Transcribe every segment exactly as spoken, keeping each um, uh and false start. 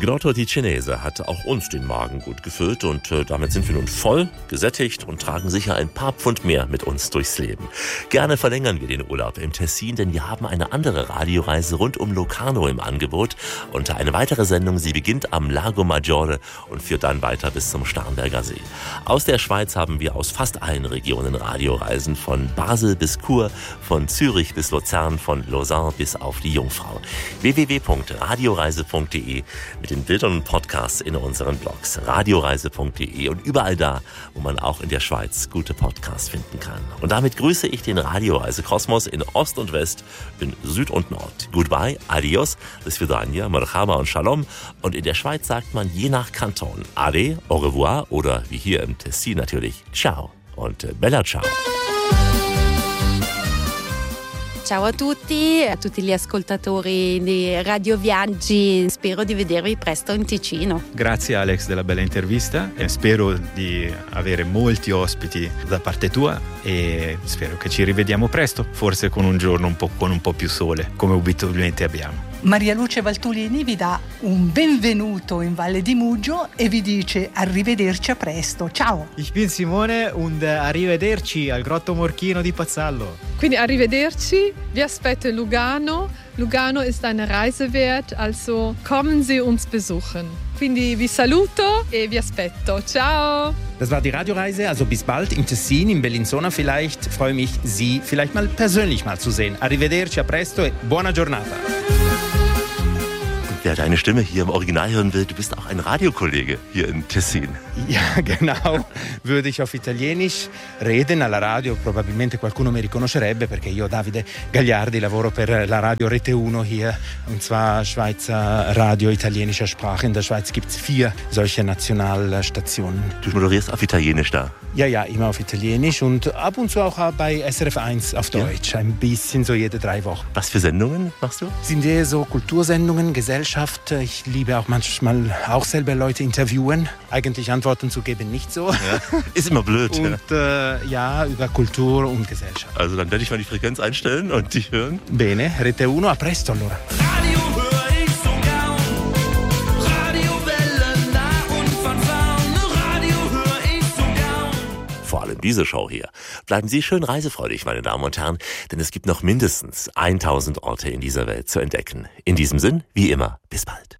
Grotto di Cinese hat auch uns den Magen gut gefüllt und äh, damit sind wir nun voll, gesättigt und tragen sicher ein paar Pfund mehr mit uns durchs Leben. Gerne verlängern wir den Urlaub im Tessin, denn wir haben eine andere Radioreise rund um Locarno im Angebot und eine weitere Sendung, sie beginnt am Lago Maggiore und führt dann weiter bis zum Starnberger See. Aus der Schweiz haben wir aus fast allen Regionen Radioreisen, von Basel bis Chur, von Zürich bis Luzern, von Lausanne bis auf die Jungfrau. w w w punkt radioreise punkt d e mit den Bildern und Podcasts in unseren Blogs. radioreise punkt d e und überall da, wo man auch in der Schweiz gute Podcasts finden kann. Und damit grüße ich den Radioreise-Kosmos in Ost und West, in Süd und Nord. Goodbye, adios, bis vidania, marhaba und shalom. Und in der Schweiz sagt man je nach Kanton ade, au revoir oder wie hier im Tessin natürlich ciao und äh, bella ciao. Ciao a tutti, a tutti gli ascoltatori di Radio Viaggi. Spero di vedervi presto in Ticino. Grazie Alex della bella intervista e spero di avere molti ospiti da parte tua e spero che ci rivediamo presto, forse con un giorno un po', con un po' più sole, come abitualmente abbiamo. Maria Luce Valtulini vi dà un benvenuto in Valle di Mugio e vi dice arrivederci a presto. Ciao! Ich bin Simone und arrivederci al Grotto Morchino di Pozzallo. Quindi arrivederci, vi aspetto in Lugano. Lugano ist eine Reise wert, also kommen Sie uns besuchen. Quindi vi saluto e vi aspetto. Ciao! Das war die Radioreise, also bis bald im Tessin, in Bellinzona vielleicht. Ich freue mich, Sie vielleicht mal persönlich mal zu sehen. Arrivederci, a presto e buona giornata. Wer deine Stimme hier im Original hören will, du bist auch ein Radiokollege hier in Tessin. Ja, genau. Würde ich auf Italienisch reden alla radio, probabilmente qualcuno mi riconoscerebbe perché io, Davide Gagliardi, lavoro per la Radio Rete Uno hier, und zwar Schweizer Radio italienischer Sprache. In der Schweiz gibt es vier solche Nationalstationen. Du moderierst auf Italienisch da? Ja, ja, immer auf Italienisch und ab und zu auch bei S R F eins auf Deutsch, ja. Ein bisschen so jede drei Wochen. Was für Sendungen machst du? Sind eher so Kultursendungen, Gesellschaft. Ich liebe auch manchmal auch selber Leute interviewen. Eigentlich Antworten zu geben nicht so. Ja, ist immer blöd. Und ja. Äh, ja, über Kultur und Gesellschaft. Also dann werde ich mal die Frequenz einstellen und dich hören. Bene, Rete Uno, a presto allora. Radio hör ich so gern. Radiowellen nah und von vorne. Radio hör ich so gern. Vor allem diese Show hier. Bleiben Sie schön reisefreudig, meine Damen und Herren, denn es gibt noch mindestens tausend Orte in dieser Welt zu entdecken. In diesem Sinn, wie immer, bis bald.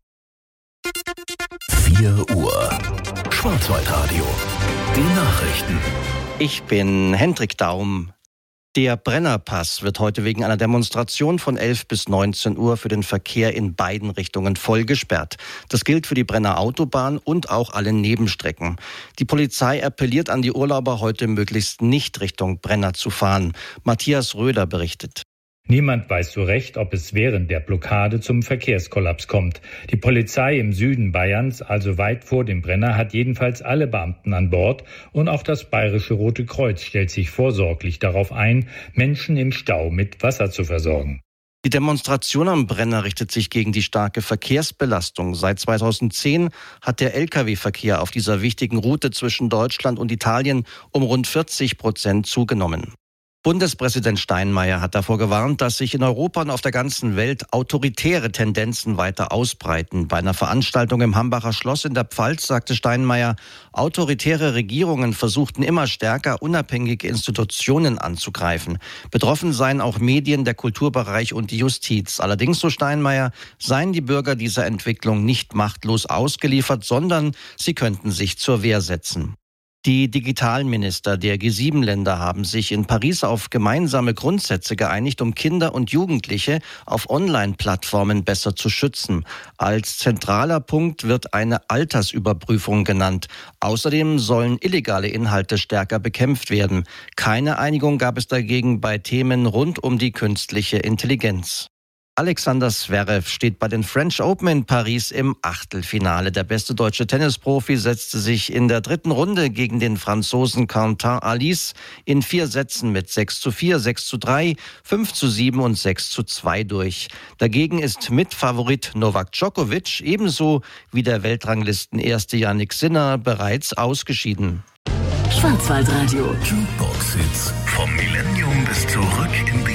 vier Uhr. Schwarzwaldradio. Die Nachrichten. Ich bin Hendrik Daum. Der Brennerpass wird heute wegen einer Demonstration von elf bis neunzehn Uhr für den Verkehr in beiden Richtungen voll gesperrt. Das gilt für die Brenner Autobahn und auch alle Nebenstrecken. Die Polizei appelliert an die Urlauber, heute möglichst nicht Richtung Brenner zu fahren. Matthias Röder berichtet. Niemand weiß so recht, ob es während der Blockade zum Verkehrskollaps kommt. Die Polizei im Süden Bayerns, also weit vor dem Brenner, hat jedenfalls alle Beamten an Bord und auch das Bayerische Rote Kreuz stellt sich vorsorglich darauf ein, Menschen im Stau mit Wasser zu versorgen. Die Demonstration am Brenner richtet sich gegen die starke Verkehrsbelastung. Seit zweitausendzehn hat der L K W-Verkehr auf dieser wichtigen Route zwischen Deutschland und Italien um rund vierzig Prozent zugenommen. Bundespräsident Steinmeier hat davor gewarnt, dass sich in Europa und auf der ganzen Welt autoritäre Tendenzen weiter ausbreiten. Bei einer Veranstaltung im Hambacher Schloss in der Pfalz sagte Steinmeier, autoritäre Regierungen versuchten immer stärker, unabhängige Institutionen anzugreifen. Betroffen seien auch Medien, der Kulturbereich und die Justiz. Allerdings, so Steinmeier, seien die Bürger dieser Entwicklung nicht machtlos ausgeliefert, sondern sie könnten sich zur Wehr setzen. Die Digitalminister der G sieben Länder haben sich in Paris auf gemeinsame Grundsätze geeinigt, um Kinder und Jugendliche auf Online-Plattformen besser zu schützen. Als zentraler Punkt wird eine Altersüberprüfung genannt. Außerdem sollen illegale Inhalte stärker bekämpft werden. Keine Einigung gab es dagegen bei Themen rund um die künstliche Intelligenz. Alexander Zverev steht bei den French Open in Paris im Achtelfinale. Der beste deutsche Tennisprofi setzte sich in der dritten Runde gegen den Franzosen Quentin Alice in vier Sätzen mit sechs zu vier, sechs zu drei, fünf zu sieben und sechs zu zwei durch. Dagegen ist Mitfavorit Novak Djokovic ebenso wie der Weltranglisten-Erste Jannik Sinner bereits ausgeschieden. Schwarzwaldradio. Jukebox Hits vom Millennium bis zurück in die